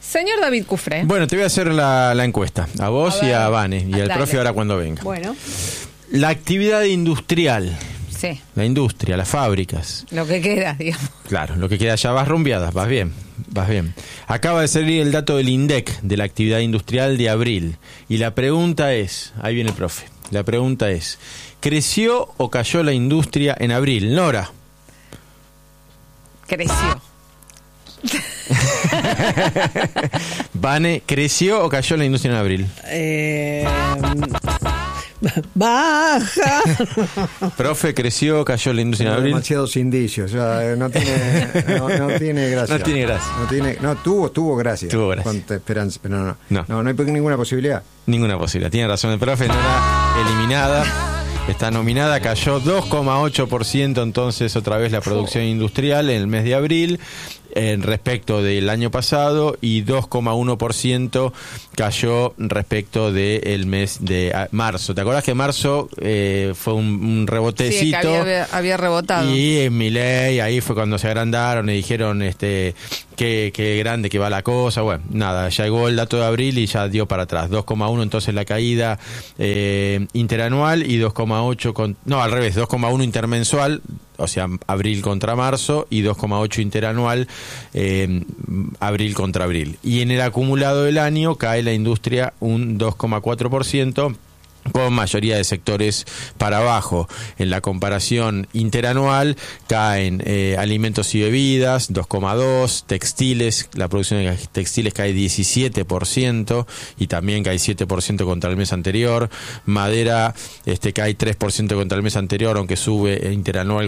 Señor David Cufré. Bueno, te voy a hacer la encuesta, a vos y a Vane, y al profe ahora cuando venga. Bueno. La actividad industrial. Sí. La industria, las fábricas. Lo que queda, digamos. Claro, lo que queda ya vas rumbeadas, vas bien. Acaba de salir el dato del INDEC, de la actividad industrial de abril. Y la pregunta es, ahí viene el profe, la pregunta es, ¿creció o cayó la industria en abril? Nora. Creció. Vane, ¿creció o cayó la industria en abril? Baja. Profe, ¿creció o cayó la industria en abril? Demasiados indicios, no tiene gracia. No tiene gracia. Tuvo gracia. Tuvo gracia. Con esperanza, pero no hay ninguna posibilidad. Ninguna posibilidad. Tiene razón el profe, Nora eliminada. Está nominada, cayó 2,8% entonces otra vez la producción industrial en el mes de abril respecto del año pasado, y 2,1% cayó respecto del mes de marzo. ¿Te acordás que marzo fue un rebotecito? Sí, que había rebotado. Y en Milei ahí fue cuando se agrandaron y dijeron qué grande que va la cosa. Bueno, nada, llegó el dato de abril y ya dio para atrás. 2,1 entonces la caída interanual, y 2,8 al revés, 2,1 intermensual, o sea, abril contra marzo, y 2,8 interanual, abril contra abril. Y en el acumulado del año cae la industria un 2,4%, con mayoría de sectores para abajo. En la comparación interanual caen alimentos y bebidas 2,2%, textiles, la producción de textiles cae 17% y también cae 7% contra el mes anterior. Madera cae 3% contra el mes anterior, aunque sube interanual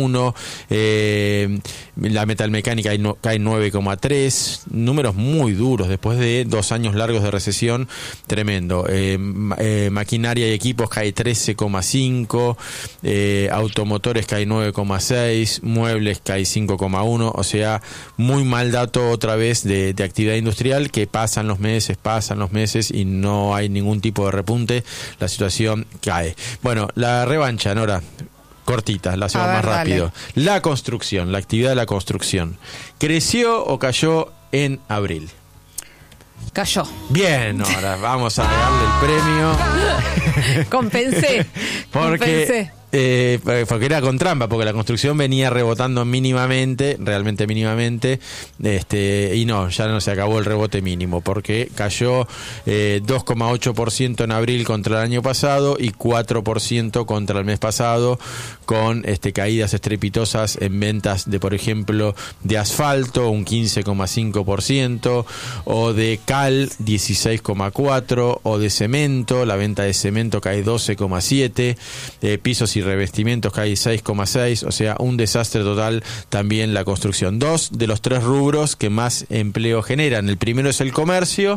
4,1%. La metalmecánica cae 9,3%. Números muy duros después de 2 años largos de recesión, tremendo. Maquinaria y equipos cae 13,5%, automotores cae 9,6%, muebles cae 5,1%, o sea, muy mal dato otra vez de actividad industrial, que pasan los meses y no hay ningún tipo de repunte, la situación cae. Bueno, la revancha, Nora, cortita, la hacemos más rápido. Dale. La construcción, la actividad de la construcción, ¿creció o cayó en abril? Cayó. Bien, ahora vamos a darle el premio. Compensé. Porque era con trampa, porque la construcción venía rebotando realmente mínimamente, y ya no se acabó el rebote mínimo, porque cayó 2,8% en abril contra el año pasado y 4% contra el mes pasado, con caídas estrepitosas en ventas de, por ejemplo, de asfalto, un 15,5%, o de cal, 16,4%, o de cemento, la venta de cemento cae 12,7%, pisos y revestimientos cae 6,6%, o sea, un desastre total también la construcción. 2 de los 3 rubros que más empleo generan. El primero es el comercio,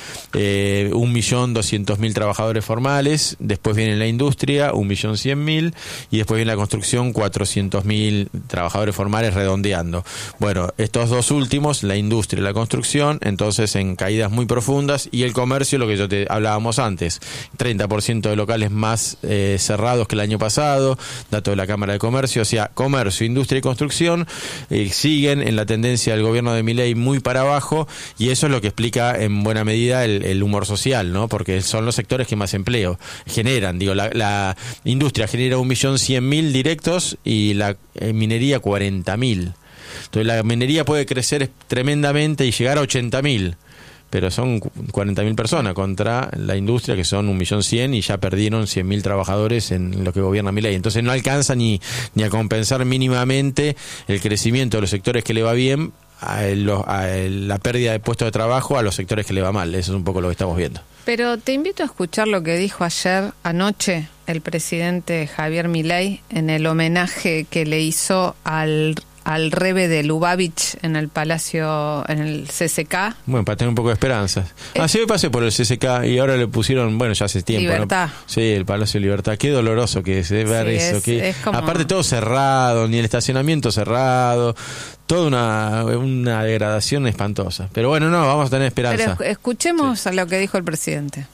1.200.000 trabajadores formales, después viene la industria, 1.100.000, y después viene la construcción, 400.000 trabajadores formales, redondeando. Bueno, estos dos últimos, la industria y la construcción, entonces en caídas muy profundas, y el comercio, lo que yo te hablábamos antes, 30% de locales más cerrados que el año pasado, dato de la Cámara de Comercio. O sea, comercio, industria y construcción siguen en la tendencia del gobierno de Milei muy para abajo, y eso es lo que explica en buena medida el humor social, ¿no? Porque son los sectores que más empleo generan. Digo, la industria genera 1.100.000 directos y la minería 40.000. Entonces la minería puede crecer tremendamente y llegar a 80.000. Pero son 40.000 personas contra la industria, que son 1.100.000, y ya perdieron 100.000 trabajadores en lo que gobierna Milei. Entonces no alcanza ni a compensar mínimamente el crecimiento de los sectores que le va bien a la pérdida de puestos de trabajo a los sectores que le va mal. Eso es un poco lo que estamos viendo. Pero te invito a escuchar lo que dijo anoche el presidente Javier Milei en el homenaje que le hizo al rebe de Lubavitch en el Palacio, en el CCK. Bueno, para tener un poco de esperanza. Sí, hoy pasé por el CCK y ahora le pusieron, bueno, ya hace tiempo, Libertad. ¿no? Sí, el Palacio de Libertad. Qué doloroso que es ver eso. Es como... Aparte todo cerrado, ni el estacionamiento cerrado, toda una degradación espantosa. Pero bueno, no, vamos a tener esperanza. Pero escuchemos a lo que dijo el presidente.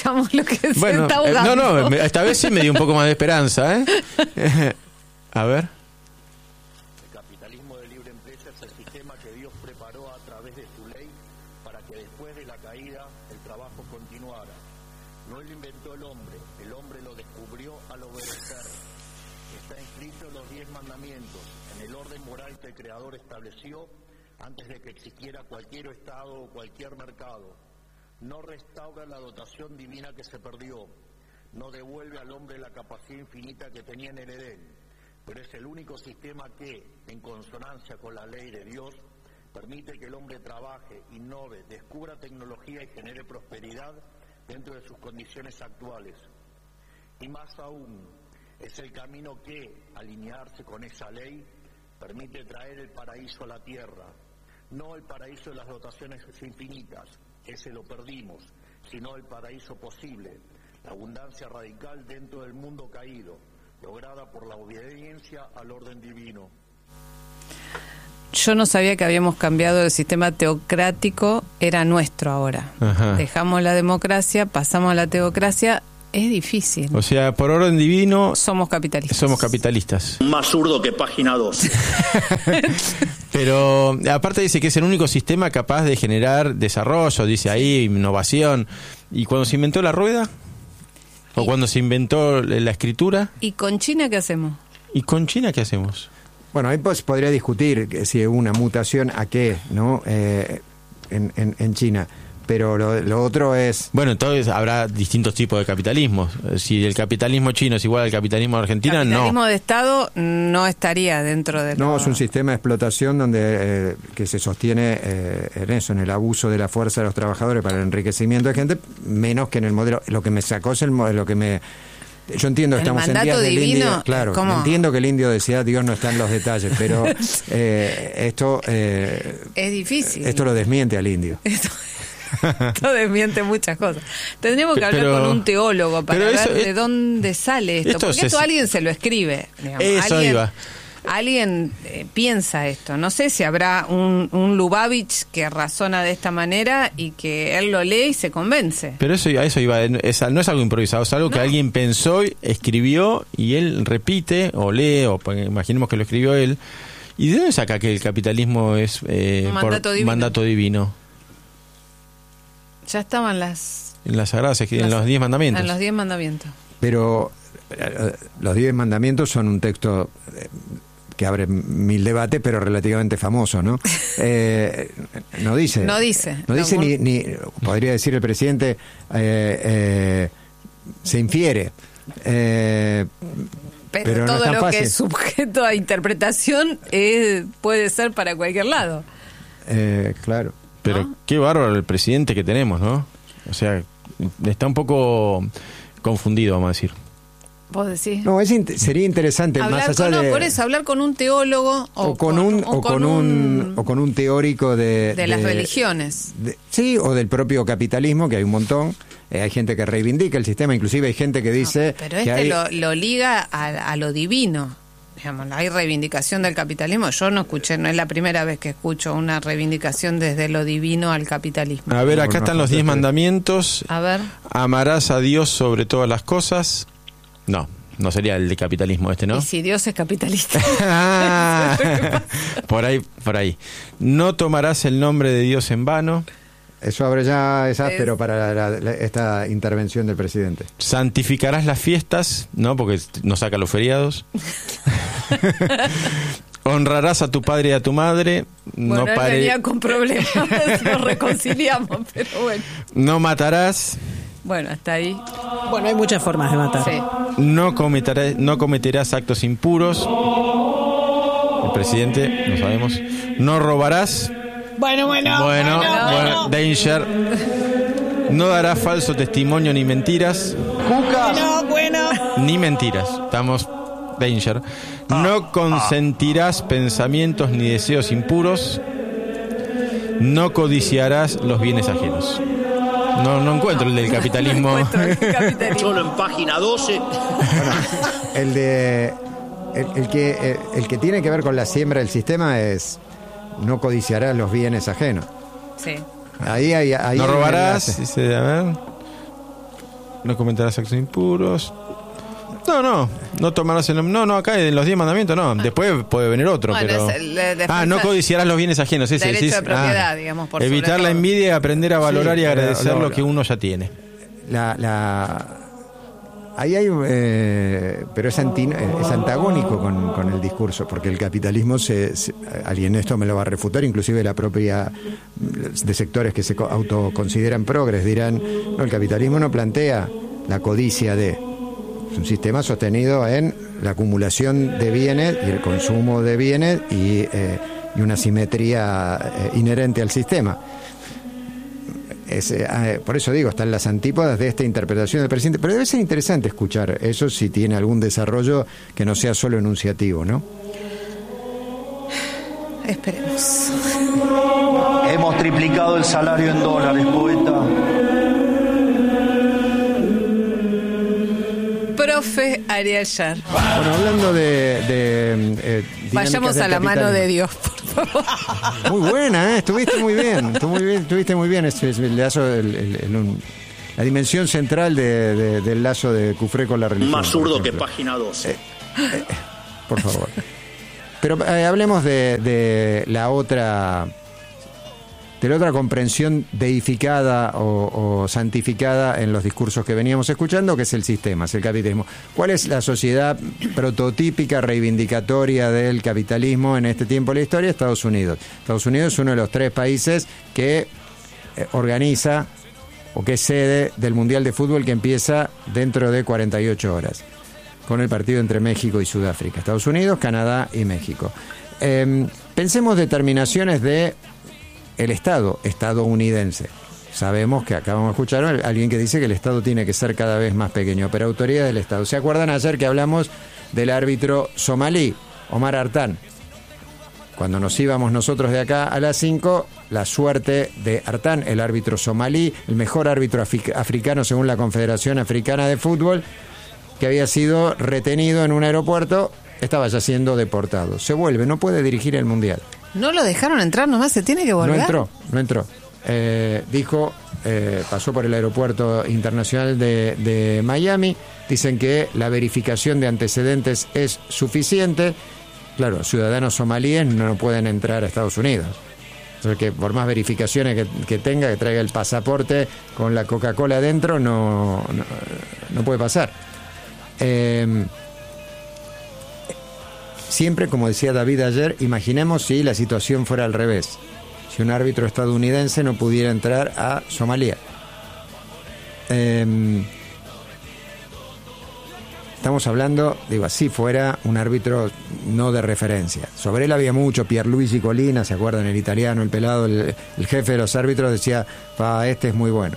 escuchamos lo que Bueno, se está ahogando. Esta vez sí me dio un poco más de esperanza, ¿eh? A ver. El capitalismo de libre empresa es el sistema que Dios preparó a través de su ley para que después de la caída el trabajo continuara. No lo inventó el hombre lo descubrió al obedecer. Está inscrito en los 10 mandamientos, en el orden moral que el Creador estableció antes de que existiera cualquier Estado o cualquier mercado. No restaura la dotación divina que se perdió, no devuelve al hombre la capacidad infinita que tenía en el Edén, pero es el único sistema que, en consonancia con la ley de Dios, permite que el hombre trabaje, innove, descubra tecnología y genere prosperidad dentro de sus condiciones actuales. Y más aún, es el camino que, alinearse con esa ley, permite traer el paraíso a la tierra. No el paraíso de las dotaciones infinitas, ese lo perdimos, sino el paraíso posible, la abundancia radical dentro del mundo caído, lograda por la obediencia al orden divino. Yo no sabía que habíamos cambiado el sistema teocrático, era nuestro ahora. Ajá. Dejamos la democracia, pasamos a la teocracia, es difícil. O sea, por orden divino... Somos capitalistas. Somos capitalistas. Más zurdo que página 2. Pero aparte dice que es el único sistema capaz de generar desarrollo, dice ahí, innovación. ¿Y cuando se inventó la rueda? ¿O cuando se inventó la escritura? ¿Y con China qué hacemos? ¿Y con China qué hacemos? Bueno, ahí podría discutir que si hubo una mutación a qué, ¿no? En China. Pero lo otro es... Bueno, entonces habrá distintos tipos de capitalismos. Si el capitalismo chino es igual al capitalismo de Argentina, no. El capitalismo de Estado no estaría dentro de... No, es un sistema de explotación donde que se sostiene en eso, en el abuso de la fuerza de los trabajadores para el enriquecimiento de gente, menos que en el modelo... Lo que me sacó es lo que me... Yo entiendo que estamos en días del indio, claro, ¿cómo? Entiendo que el indio decía Dios no está en los detalles, pero esto... es difícil. Esto lo desmiente al indio. Esto desmiente muchas cosas. Tendríamos que hablar con un teólogo para ver de dónde sale esto. Porque esto alguien se lo escribe. Digamos. Eso iba. Alguien piensa esto. No sé si habrá un Lubavitch que razona de esta manera y que él lo lee y se convence. Pero a eso iba. No es algo improvisado, es algo que alguien pensó, escribió y él repite o lee, o imaginemos que lo escribió él. ¿Y de dónde saca que el capitalismo es mandato divino? Ya estaban en las sagradas, en los 10 mandamientos. En los 10 mandamientos. Pero los 10 mandamientos son un texto que abre 1000 debates, pero relativamente famoso, ¿no? No dice ni podría decir el presidente, se infiere. Pero todo no es lo fácil. que es sujeto a interpretación puede ser para cualquier lado. Claro. Pero ¿no? Qué bárbaro el presidente que tenemos, ¿no? O sea, está un poco confundido, vamos a decir. ¿Vos decís? No, sería interesante hablar más allá por eso, hablar con un teólogo o con un teórico de las religiones. Sí, o del propio capitalismo, que hay un montón. Hay gente que reivindica el sistema, inclusive hay gente que dice... pero lo liga a lo divino. Digamos, hay reivindicación del capitalismo. Yo no escuché, no es la primera vez que escucho una reivindicación desde lo divino al capitalismo. A ver, acá están los 10 mandamientos. A ver. Amarás a Dios sobre todas las cosas. No sería el de capitalismo este, ¿no? Y si Dios es capitalista. Por ahí. No tomarás el nombre de Dios en vano. Eso abre ya, es áspero para esta intervención del presidente. Santificarás las fiestas, ¿no? Porque no saca los feriados. Honrarás a tu padre y a tu madre. Bueno, venía con problemas, nos reconciliamos, pero bueno. No matarás. Bueno, hasta ahí. Bueno, hay muchas formas de matar. Sí. No cometerás actos impuros. El presidente, no sabemos. No robarás. Bueno, danger. No darás falso testimonio ni mentiras. Bueno. Ni mentiras. Estamos danger. No consentirás pensamientos ni deseos impuros. No codiciarás los bienes ajenos. No encuentro el del capitalismo. Solo en página 12. El que tiene que ver con la siembra del sistema es no codiciarás los bienes ajenos. Sí. Ahí no robarás, dice, a ver. No cometerás actos impuros. No tomarás acá en los 10 mandamientos no. Después puede venir otro, pero... no codiciarás los bienes ajenos. Derecho de propiedad, digamos, por evitar la envidia y aprender a valorar y agradecer lo que uno ya tiene. Ahí hay, pero es antagónico con el discurso, porque el capitalismo alguien esto me lo va a refutar, inclusive la propia de sectores que se autoconsideran progres dirán, no, el capitalismo no plantea la codicia es un sistema sostenido en la acumulación de bienes y el consumo de bienes y una simetría inherente al sistema. Por eso digo, están las antípodas de esta interpretación del presidente, pero debe ser interesante escuchar eso si tiene algún desarrollo que no sea solo enunciativo, ¿no? Esperemos. Hemos triplicado el salario en dólares, poeta. Profe Ariel Sher. Bueno, hablando de vayamos a la mano de Dios, por favor. Muy buena, estuviste muy bien. La dimensión central del lazo de Cufré con la religión. Más zurdo que página 12. Por favor. Pero hablemos de la otra comprensión deificada o santificada en los discursos que veníamos escuchando, que es el sistema, es el capitalismo. ¿Cuál es la sociedad prototípica, reivindicatoria del capitalismo en este tiempo de la historia? Estados Unidos. Estados Unidos es uno de los 3 países que organiza o que es sede del Mundial de Fútbol que empieza dentro de 48 horas, con el partido entre México y Sudáfrica. Estados Unidos, Canadá y México. Pensemos determinaciones de el Estado estadounidense. Sabemos que acabamos de escuchar a alguien que dice que el Estado tiene que ser cada vez más pequeño, pero autoridades del Estado. ¿Se acuerdan ayer que hablamos del árbitro somalí, Omar Artan? Cuando nos íbamos nosotros de acá a las 5, la suerte de Artan, el árbitro somalí, el mejor árbitro africano según la Confederación Africana de Fútbol, que había sido retenido en un aeropuerto, estaba ya siendo deportado. Se vuelve, no puede dirigir el Mundial. No lo dejaron entrar nomás, se tiene que volver. No entró. Dijo, pasó por el aeropuerto internacional de Miami, dicen que la verificación de antecedentes es suficiente. Claro, ciudadanos somalíes no pueden entrar a Estados Unidos. Entonces, que por más verificaciones que tenga, que traiga el pasaporte con la Coca-Cola adentro, no puede pasar. Siempre, como decía David ayer, imaginemos si la situación fuera al revés. Si un árbitro estadounidense no pudiera entrar a Somalia. Estamos hablando, así fuera un árbitro no de referencia. Sobre él había mucho, Pierluigi Collina, ¿se acuerdan? El italiano, el pelado, el jefe de los árbitros decía, este es muy bueno.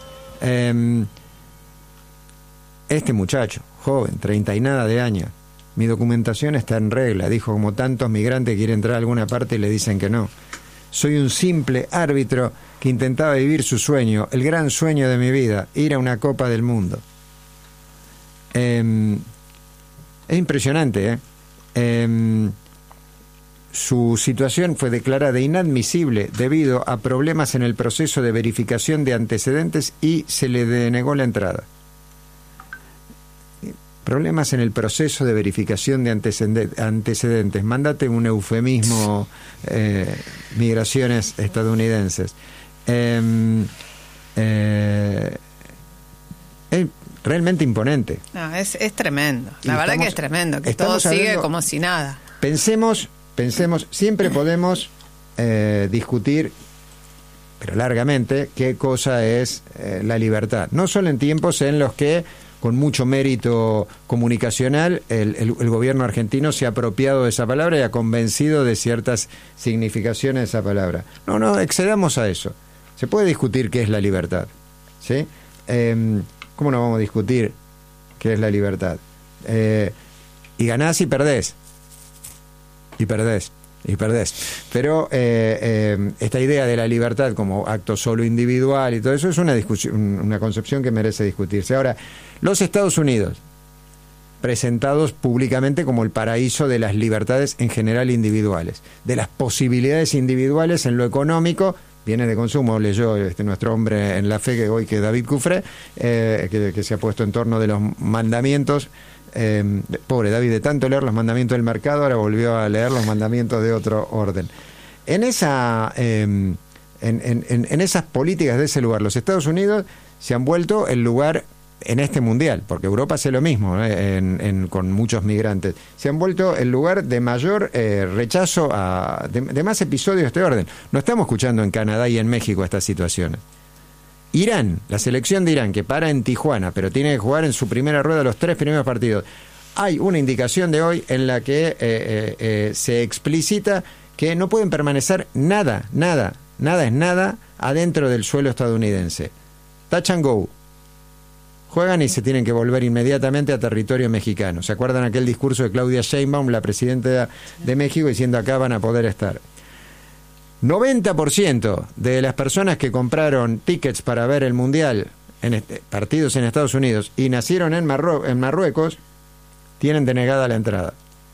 Este muchacho, joven, 30 y nada de años, mi documentación está en regla, dijo, como tantos migrantes que quieren entrar a alguna parte y le dicen que no. Soy un simple árbitro que intentaba vivir su sueño, el gran sueño de mi vida, ir a una Copa del Mundo. Es impresionante, su situación fue declarada inadmisible debido a problemas en el proceso de verificación de antecedentes y se le denegó la entrada. Problemas en el proceso de verificación de antecedentes. Mándate un eufemismo, migraciones estadounidenses. Es realmente imponente. No, es tremendo. La verdad que es tremendo, que todo sigue como si nada. Pensemos, siempre podemos discutir, pero largamente, qué cosa es la libertad. No solo en tiempos en los que con mucho mérito comunicacional, el gobierno argentino se ha apropiado de esa palabra y ha convencido de ciertas significaciones de esa palabra. No, excedamos a eso. Se puede discutir qué es la libertad, ¿sí? ¿Cómo no vamos a discutir qué es la libertad? Y ganás y perdés. Y perdés. Pero esta idea de la libertad como acto solo individual y todo eso es una discusión, una concepción que merece discutirse. Ahora, los Estados Unidos, presentados públicamente como el paraíso de las libertades en general individuales, de las posibilidades individuales en lo económico, bienes de consumo, leyó nuestro hombre en la fe que hoy, que David Cufré, que se ha puesto en torno de los mandamientos. Pobre David, de tanto leer los mandamientos del mercado, ahora volvió a leer los mandamientos de otro orden. En esas políticas de ese lugar, los Estados Unidos se han vuelto el lugar en este mundial, porque Europa hace lo mismo, con muchos migrantes, se han vuelto el lugar de mayor rechazo, de más episodios de este orden. No estamos escuchando en Canadá y en México estas situaciones. Irán, la selección de Irán, que para en Tijuana, pero tiene que jugar en su primera rueda los 3 primeros partidos. Hay una indicación de hoy en la que se explicita que no pueden permanecer nada es nada adentro del suelo estadounidense. Touch and go. Juegan y se tienen que volver inmediatamente a territorio mexicano. ¿Se acuerdan aquel discurso de Claudia Sheinbaum, la presidenta de México, diciendo acá van a poder estar? 90% de las personas que compraron tickets para ver el Mundial, partidos en Estados Unidos, y nacieron en Marruecos, tienen denegada la entrada.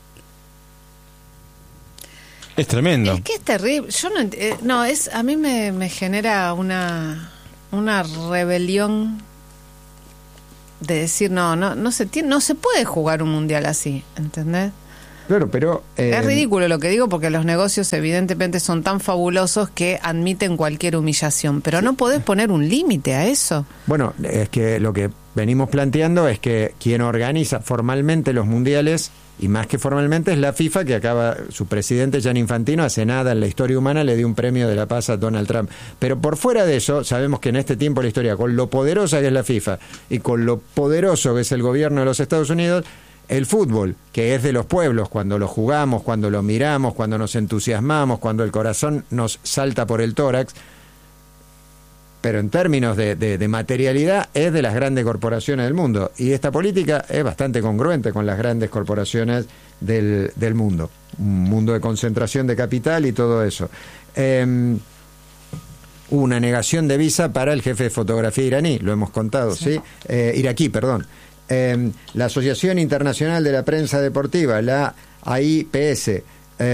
Es tremendo. Es que es terrible. Yo no, a mí me genera una rebelión de decir no se puede jugar un mundial así, ¿entendés? Claro, pero es ridículo lo que digo, porque los negocios evidentemente son tan fabulosos que admiten cualquier humillación, pero no podés poner un límite a eso. Bueno, es que lo que venimos planteando es que quien organiza formalmente los mundiales, y más que formalmente, es la FIFA, que su presidente Gianni Infantino hace nada en la historia humana le dio un premio de la paz a Donald Trump. Pero por fuera de eso, sabemos que en este tiempo de la historia, con lo poderosa que es la FIFA y con lo poderoso que es el gobierno de los Estados Unidos, el fútbol, que es de los pueblos, cuando lo jugamos, cuando lo miramos, cuando nos entusiasmamos, cuando el corazón nos salta por el tórax, pero en términos de materialidad es de las grandes corporaciones del mundo. Y esta política es bastante congruente con las grandes corporaciones del mundo. Un mundo de concentración de capital y todo eso. Una negación de visa para el jefe de fotografía iraní, lo hemos contado, ¿sí? Iraquí, perdón. La Asociación Internacional de la Prensa Deportiva, la AIPS,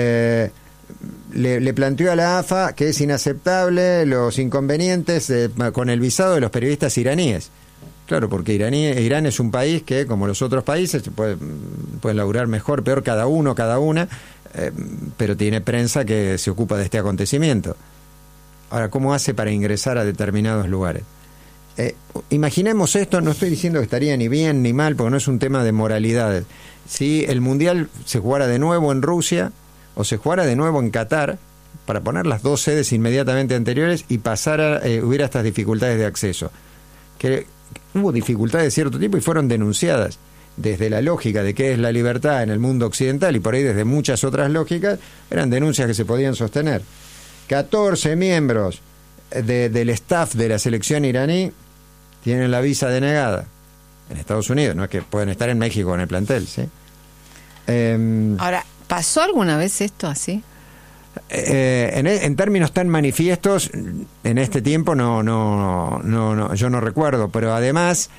le planteó a la AFA que es inaceptable los inconvenientes con el visado de los periodistas iraníes. Claro, porque Irán es un país que, como los otros países, pueden laburar mejor, peor cada una, pero tiene prensa que se ocupa de este acontecimiento. Ahora, ¿cómo hace para ingresar a determinados lugares? Imaginemos esto, no estoy diciendo que estaría ni bien ni mal, porque no es un tema de moralidades. Si el Mundial se jugara de nuevo en Rusia o se jugara de nuevo en Qatar, para poner las dos sedes inmediatamente anteriores y hubiera estas dificultades de acceso. Que hubo dificultades de cierto tipo y fueron denunciadas desde la lógica de qué es la libertad en el mundo occidental y por ahí desde muchas otras lógicas, eran denuncias que se podían sostener. 14 miembros del staff de la selección iraní tienen la visa denegada en Estados Unidos, no es que pueden estar en México en el plantel, ¿sí? Ahora, ¿pasó alguna vez esto así? En términos tan manifiestos, en este tiempo no, yo no recuerdo, pero además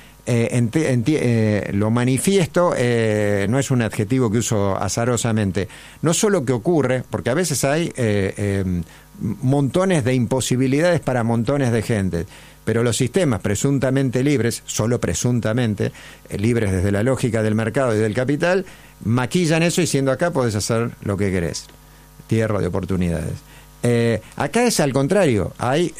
lo manifiesto no es un adjetivo que uso azarosamente. No solo que ocurre, porque a veces hay montones de imposibilidades para montones de gente, pero los sistemas presuntamente libres, solo presuntamente libres desde la lógica del mercado y del capital, maquillan eso diciendo acá podés hacer lo que querés. Tierra de oportunidades. Acá es al contrario, hay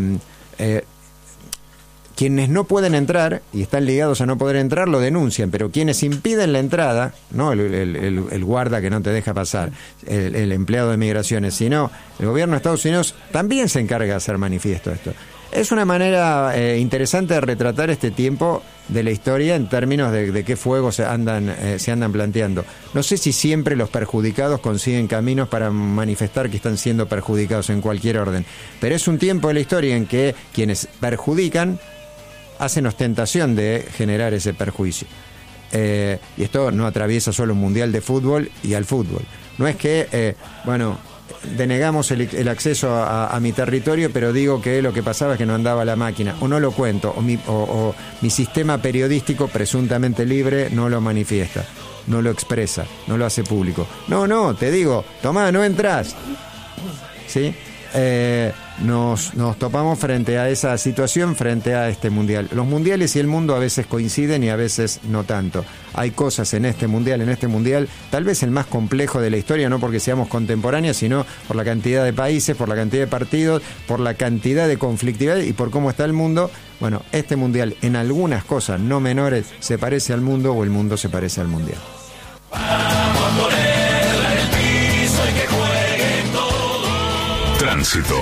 quienes no pueden entrar y están ligados a no poder entrar lo denuncian, pero quienes impiden la entrada, no el guarda que no te deja pasar, el empleado de migraciones, sino el gobierno de Estados Unidos también se encarga de hacer manifiesto esto. Es una manera interesante de retratar este tiempo de la historia en términos de qué fuegos se andan planteando. No sé si siempre los perjudicados consiguen caminos para manifestar que están siendo perjudicados en cualquier orden, pero es un tiempo de la historia en que quienes perjudican hacen ostentación de generar ese perjuicio. Y esto no atraviesa solo un mundial de fútbol y al fútbol. No es que, denegamos el acceso a mi territorio, pero digo que lo que pasaba es que no andaba la máquina, o no lo cuento, o mi sistema periodístico presuntamente libre no lo manifiesta, no lo expresa, no lo hace público. No, te digo, tomá, no entrás. ¿Sí? nos topamos frente a esa situación, frente a este mundial. Los mundiales y el mundo a veces coinciden y a veces no tanto. Hay cosas en este mundial, tal vez el más complejo de la historia, no porque seamos contemporáneos, sino por la cantidad de países, por la cantidad de partidos, por la cantidad de conflictividad y por cómo está el mundo. Bueno, este mundial en algunas cosas no menores se parece al mundo, o el mundo se parece al mundial. Tránsito.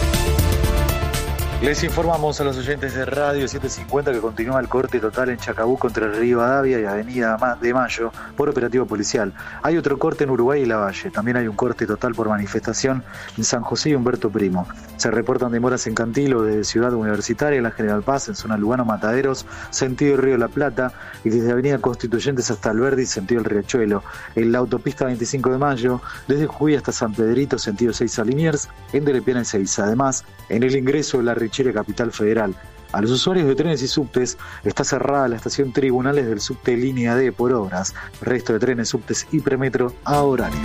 Les informamos a los oyentes de Radio 750 que continúa el corte total en Chacabuco entre Rivadavia y Avenida de Mayo por operativo policial. Hay otro corte en Uruguay y Lavalle. También hay un corte total por manifestación en San José y Humberto Primo. Se reportan demoras en Cantilo desde Ciudad Universitaria, la General Paz, en zona Lugano Mataderos, sentido Río de la Plata, y desde Avenida Constituyentes hasta Alberdi, sentido El Riachuelo. En la autopista 25 de Mayo, desde Jujuy hasta San Pedrito, sentido Seiza Liniers, en Delepiana y Seiza. Además, en el ingreso de la Richere Capital Federal. A los usuarios de trenes y subtes está cerrada la estación Tribunales del subte Línea D por obras. Resto de trenes, subtes y premetro a horario.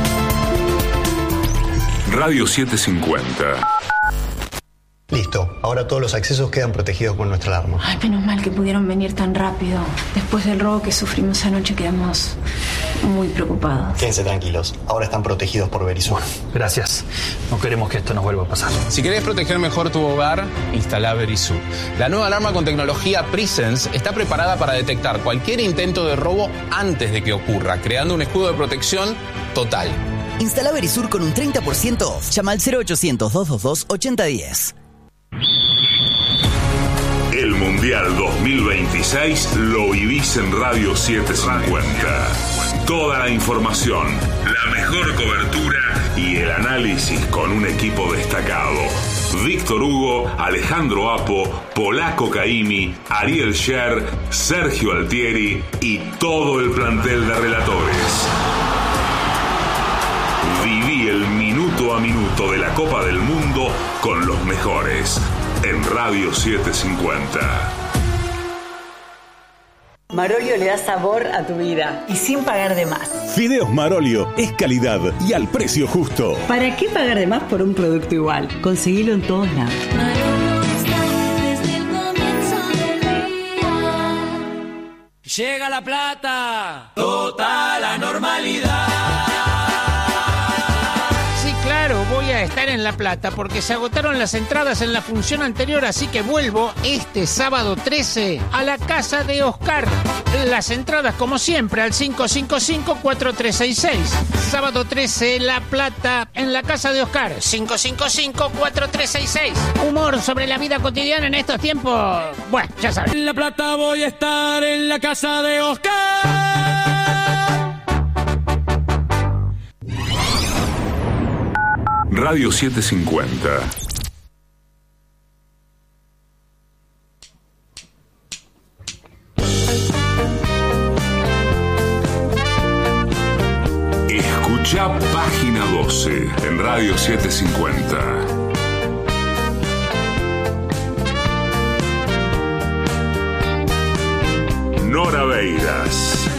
Radio 750. Listo, ahora todos los accesos quedan protegidos con nuestra alarma. Ay, menos mal que pudieron venir tan rápido. Después del robo que sufrimos anoche quedamos muy preocupados. Quédense tranquilos, ahora están protegidos por Verisur. Gracias, no queremos que esto nos vuelva a pasar. Si querés proteger mejor tu hogar, instalá Verisur. La nueva alarma con tecnología Presence está preparada para detectar cualquier intento de robo antes de que ocurra, creando un escudo de protección total. Instala Verisur con un 30% off. Llama al 0800-222-8010. El Mundial 2026 lo vivís en Radio 750. Toda la información, la mejor cobertura y el análisis con un equipo destacado. Víctor Hugo, Alejandro Apo, Polaco Caimi, Ariel Sher, Sergio Altieri y todo el plantel de relatores. Viví el minuto a minuto de la Copa del Mundo con los mejores en Radio 750. Marolio le da sabor a tu vida y sin pagar de más. Fideos Marolio es calidad y al precio justo. ¿Para qué pagar de más por un producto igual? Conseguilo en todos lados. Marolio está desde el comienzo del día. Llega la plata, total la normalidad. Claro, voy a estar en La Plata porque se agotaron las entradas en la función anterior, así que vuelvo este sábado 13 a la casa de Oscar. Las entradas, como siempre, al 555-4366. Sábado 13, La Plata, en la casa de Oscar. 555-4366. Humor sobre la vida cotidiana en estos tiempos. Bueno, ya saben. En La Plata voy a estar en la casa de Oscar. Radio 750. Escucha página 12 en Radio 750.